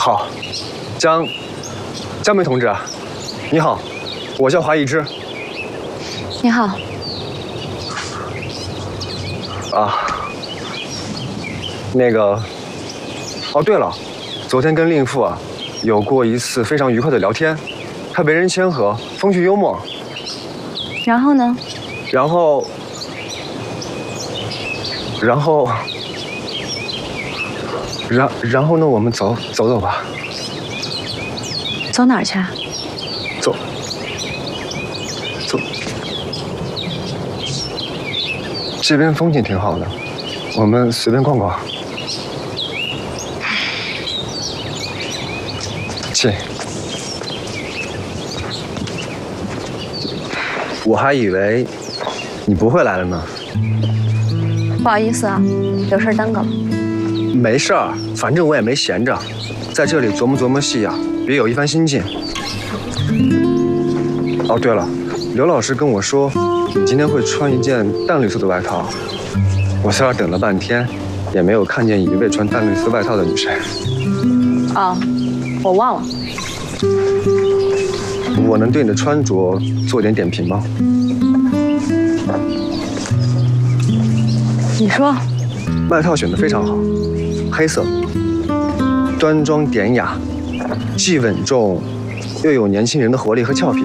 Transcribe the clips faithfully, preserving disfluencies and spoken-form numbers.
好，江江梅同志，你好，我叫华一之。 你好。 啊，那个，哦，对了，昨天跟令父啊有过一次非常愉快的聊天，他为人谦和，风趣幽默。 然后呢？ 然后，然后，然然后呢？我们走走走吧。 走哪儿去？ 走，走。这边风景挺好的，我们随便逛逛。请。我还以为你不会来了呢。 不好意思啊，有事耽搁了。 没事儿，反正我也没闲着，在这里琢磨琢磨戏啊，别有一番心境。哦，对了，刘老师跟我说，你今天会穿一件淡绿色的外套。我在这儿等了半天，也没有看见一位穿淡绿色外套的女生。 哦，我忘了。 我能对你的穿着做点点评吗？ 你说。 外套选得非常好，黑色，端庄典雅，既稳重，又有年轻人的活力和俏皮。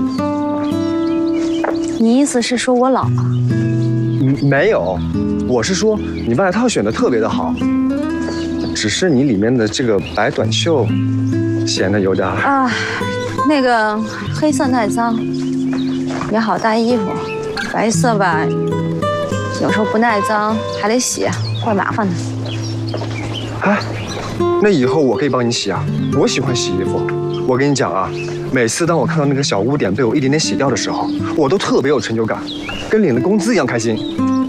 你意思是说我老了？ 没有，我是说你外套选得特别的好，只是你里面的这个白短袖显得有点啊，那个黑色耐脏，也好搭衣服，白色吧，有时候不耐脏，还得洗，怪麻烦的。 哎，那以后我可以帮你洗啊，我喜欢洗衣服。我跟你讲啊，每次当我看到那个小污点被我一点点洗掉的时候，我都特别有成就感，跟领了工资一样开心。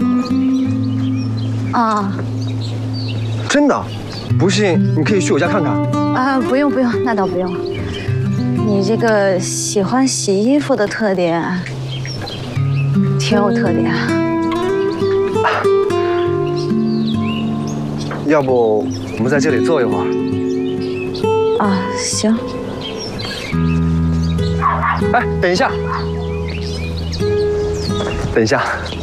啊， 真的，不信你可以去我家看看。 啊，不用不用，那倒不用。你这个喜欢洗衣服的特点，挺有特点。 要不我们在这里坐一会儿？ 啊，行。 哎，等一下，等一下。